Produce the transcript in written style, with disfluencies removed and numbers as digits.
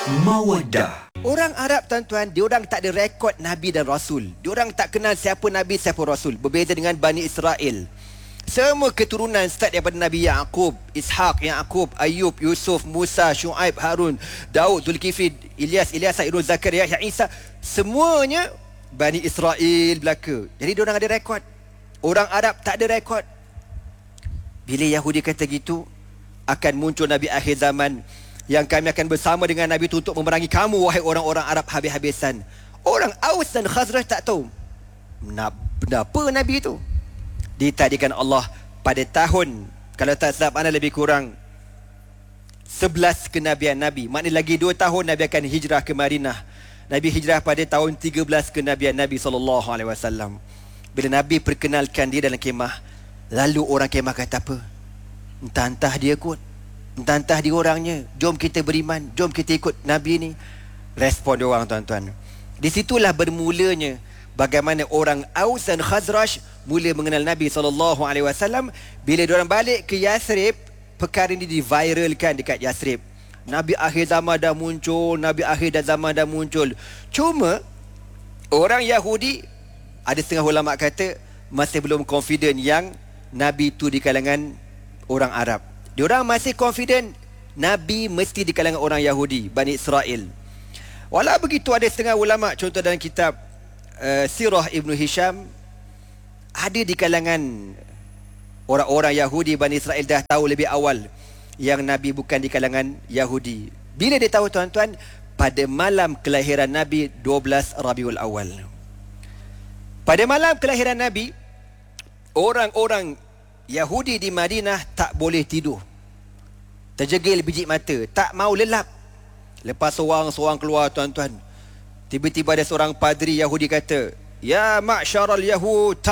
Mawadah. Orang Arab tuan-tuan, diorang tak ada rekod Nabi dan Rasul. Diorang tak kenal siapa Nabi, siapa Rasul. Berbeza dengan Bani Israel. Semua keturunan start daripada Nabi Yaqub, Ishaq, Yaqub, Ayub, Yusuf, Musa, Shu'aib, Harun, Daud, Zulkifli, Ilyas, Irun, Zakaria, Isa. Semuanya Bani Israel belaka. Jadi diorang ada rekod. Orang Arab tak ada rekod. Bila Yahudi kata gitu, akan muncul Nabi akhir zaman yang kami akan bersama dengan Nabi itu untuk memerangi kamu, wahai orang-orang Arab habis-habisan. Orang Aus dan Khazraj tak tahu kenapa Nabi itu. Ditadikan Allah pada tahun, kalau tak silap anda, lebih kurang 11 kenabian Nabi. Maknanya lagi 2 tahun Nabi akan hijrah ke Madinah. Nabi hijrah pada tahun 13 kenabian Nabi SAW. Bila Nabi perkenalkan dia dalam kemah, lalu orang kemah kata apa? Entah-entah dia kot, entah-entah dia orangnya, jom kita beriman, jom kita ikut Nabi ni. Respon dia orang, tuan-tuan. Di situlah bermulanya bagaimana orang Aus dan Khazraj mula mengenal Nabi SAW. Bila diorang balik ke Yathrib, perkara ini diviralkan dekat Yathrib. Nabi akhir zaman dah muncul, Nabi akhir zaman dah muncul. Cuma orang Yahudi, ada setengah ulama kata, masih belum confident yang Nabi tu di kalangan orang Arab. Diorang masih confident Nabi mesti di kalangan orang Yahudi, Bani Israel. Walau begitu, ada setengah ulama, contoh dalam kitab Sirah Ibn Hisham, ada di kalangan orang-orang Yahudi, Bani Israel dah tahu lebih awal yang Nabi bukan di kalangan Yahudi. Bila dia tahu, tuan-tuan? Pada malam kelahiran Nabi, 12 Rabiul Awal. Pada malam kelahiran Nabi, orang-orang Yahudi di Madinah tak boleh tidur. Terjegil biji mata, tak mau lelap. Lepas seorang keluar, tuan-tuan, tiba-tiba ada seorang padri Yahudi kata, "Ya ma'syaral Yahud,